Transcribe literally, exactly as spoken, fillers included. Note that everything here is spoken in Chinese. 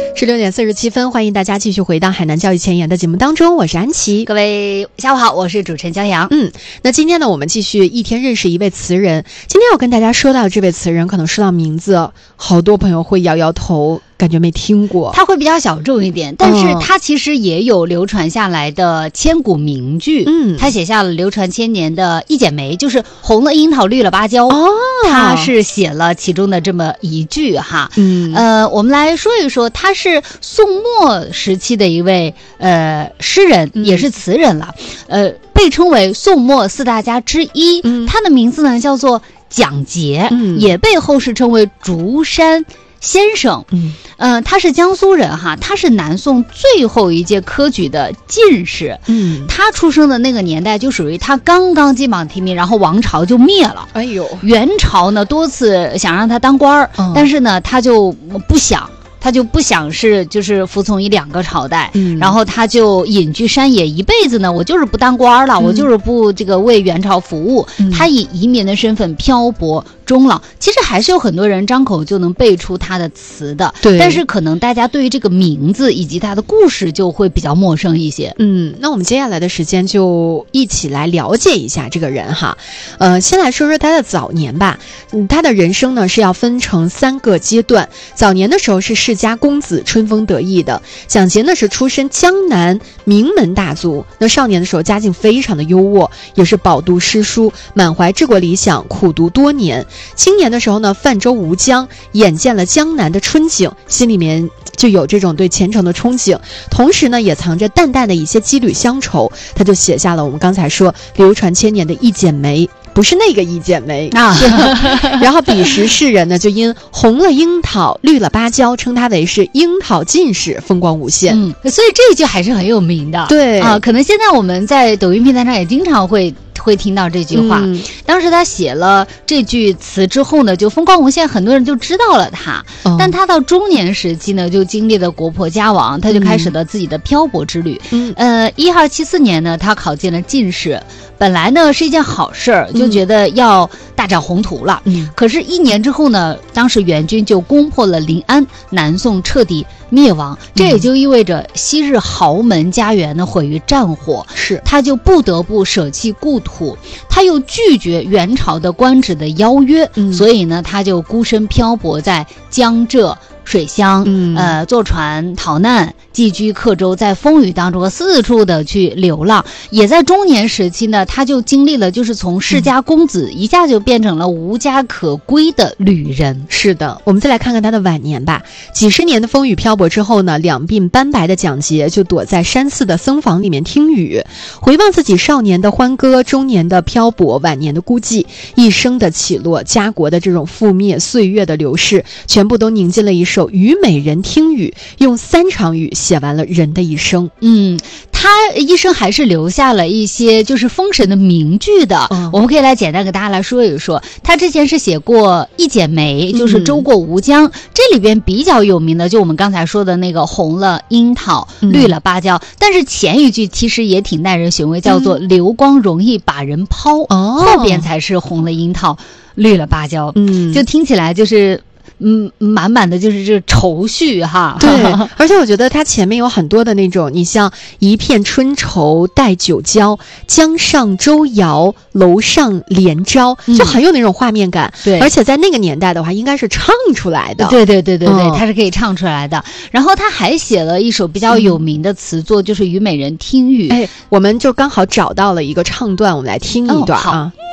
十六点四十七分，欢迎大家继续回到海南教育前沿的节目当中，我是安琪。 各位下午好，我是主持人焦阳。 嗯，那今天呢，我们继续一天认识一位词人。今天我跟大家说到的这位词人，可能说到名字，好多朋友会摇摇头，感觉没听过。 他会比较小众一点，但是他其实也有流传下来的千古名句。嗯，他写下了流传千年的《一剪梅》，就是红了樱桃，绿了芭蕉。哦，他是写了其中的这么一句哈。嗯，呃，我们来说一说，他是宋末时期的一位呃诗人，也是词人了。嗯、呃，被称为宋末四大家之一。嗯，他的名字呢叫做蒋捷，嗯，也被后世称为竹山先生。嗯，呃，他是江苏人哈，他是南宋最后一届科举的进士。嗯，他出生的那个年代就属于他刚刚金榜题名，然后王朝就灭了。哎呦，元朝呢多次想让他当官儿，嗯，但是呢他就不想。他就不想是就是服从于两个朝代，嗯，然后他就隐居山野一辈子呢，我就是不当官了，嗯，我就是不这个为元朝服务。嗯，他以移民的身份漂泊终老。其实还是有很多人张口就能背出他的词的，对，但是可能大家对于这个名字以及他的故事就会比较陌生一些。嗯， 那我们接下来的时间就一起来了解一下这个人哈。呃，先来说说他的早年吧。嗯，他的人生呢是要分成三个阶段。早年的时候是世家公子，春风得意的。蒋捷呢是出身江南名门大族，那少年的时候家境非常的优渥，也是饱读诗书，满怀治国理想，苦读多年。青年的时候呢泛舟吴江，眼见了江南的春景，心里面就有这种对前程的憧憬，同时呢也藏着淡淡的一些羁旅乡愁，他就写下了我们刚才说流传千年的《一剪梅》。不是那个一剪梅啊，然后彼时世人呢就因红了樱桃绿了芭蕉称他为是樱桃进士，风光无限。嗯， 所以这一句还是很有名的。 对啊，可能现在我们在抖音平台上也经常会会听到这句话。嗯，当时他写了这句词之后呢，就风光无限，很多人就知道了他。哦，但他到中年时期呢，就经历了国破家亡，他就开始了自己的漂泊之旅。嗯，呃，一二七四年呢，他考进了进士。本来呢是一件好事儿，就觉得要大展宏图了。嗯，可是，一年之后呢，当时元军就攻破了临安，南宋彻底灭亡。这也就意味着昔日豪门家园呢毁于战火。是，他就不得不舍弃故土，他又拒绝元朝的官职的邀约，嗯，所以呢，他就孤身漂泊在江浙水乡，嗯，呃，坐船逃难，寄居客舟，在风雨当中四处的去流浪。也在中年时期呢，他就经历了就是从世家公子，嗯，一下就变成了无家可归的旅人。 是的，我们再来看看他的晚年吧。几十年的风雨漂泊之后呢，两鬓斑白的蒋捷就躲在山寺的僧房里面听雨，回望自己少年的欢歌，中年的漂泊，晚年的孤寂，一生的起落，家国的这种覆灭，岁月的流逝，全部都凝进了一首《虞美人听雨》，用三场雨写完了人的一生。 嗯，他一生还是留下了一些就是封神的名句的。嗯，我们可以来简单给大家来说一说。他之前是写过《一剪梅》，就是舟过吴江，嗯，这里边比较有名的就我们刚才说的那个红了樱桃，绿了芭蕉。嗯，但是前一句其实也挺耐人寻味，叫做流光容易把人抛。哦，后边才是红了樱桃，绿了芭蕉。嗯，就听起来就是嗯，满满的就是这愁绪哈。 对，而且我觉得它前面有很多的那种，你像一片春愁带酒浇，江上舟摇，楼上帘招，就很有那种画面感。对，而且在那个年代的话，应该是唱出来的。 对对对对对，它是可以唱出来的。然后他还写了一首比较有名的词作，就是《虞美人听雨》。哎， 我们就刚好找到了一个唱段，我们来听一段啊。哦，